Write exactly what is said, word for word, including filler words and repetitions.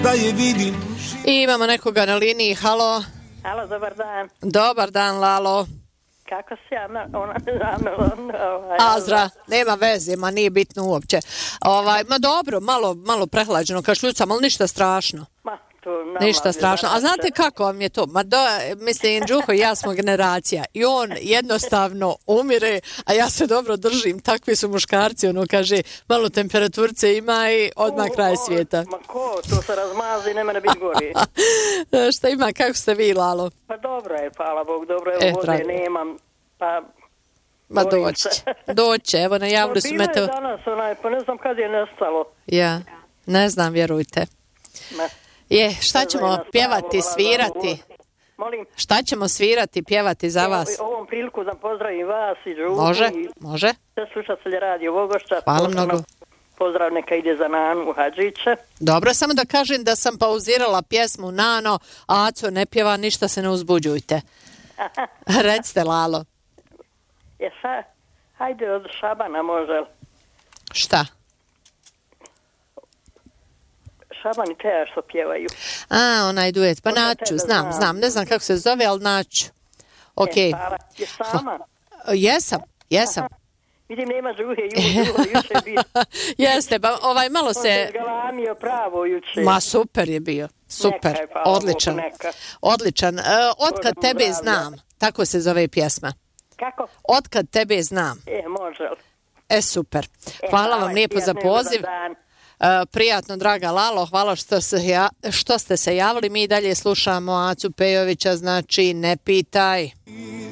Da je vidim. I imamo nekoga na liniji, halo. Halo, dobar dan. Dobar dan, Lalo. Kako si ja, ona, ona, ona, Azra, nema veze, ma nije bitno uopće. Ovaj, ma dobro, malo, malo prehlađeno, kašljucam, ali ništa strašno. Ma, tu Ništa strašno. A znate kako vam je to? Ma do, mislim, Đuho i ja smo generacija i on jednostavno umire, a ja se dobro držim. Takvi su muškarci, ono kaže, malo temperaturce ima i odmah U, kraj o, svijeta. Ma ko, tu se razmazi, ne mene biti gori. Šta ima, kako ste vi, Lalo? Pa dobro je, hvala Bog, dobro je, E, vode drago. nemam, pa... Ma bojim doći, se. doće, evo najavili su Bilo je meteo. danas onaj, pa ne znam kad je nestalo. Ja, ne znam, vjerujte. Ne. Je, šta Ne znam, ćemo na pjevati, stavu, svirati? Molim, Šta ćemo svirati, pjevati za vas? evo, ovom priliku da pozdravim vas i Đuku Može, i može. sve slušatelje Radio Vogošća. Hvala Posebno mnogo. Pozdrav neka ide za Nanu Hadžiće. Dobro, samo da kažem da sam pauzirala pjesmu Nano, a Aco ne pjeva, ništa se ne uzbuđujte. Recite, Lalo. Je sa, hajde od Šabana može li? Šta? Šaban i Teja što pjevaju. A, onaj duet, pa Možda naću, tebe znam, znam. znam, ne znam kako se zove, ali naću. Ok. E, hvala. Je sama? Jesam, jesam. Vidim, nema Đuhe, juče, juče je bio. Jeste, pa ovaj malo On se se... zgalamio pravo juče. Ma super je bio, super, Neka je, hvala odličan, Bogu, neka. odličan. E, Otkad Bože mu tebe zdravlja. znam, tako se zove pjesma. Kako? Otkad tebe znam. E, može li? E, super. E, Hvala vam lijepo za prijatno, poziv. dobar dan. E, prijatno, draga Lalo, hvala što, se ja, što ste se javili. Mi dalje slušamo Acu Pejovića, znači Ne pitaj.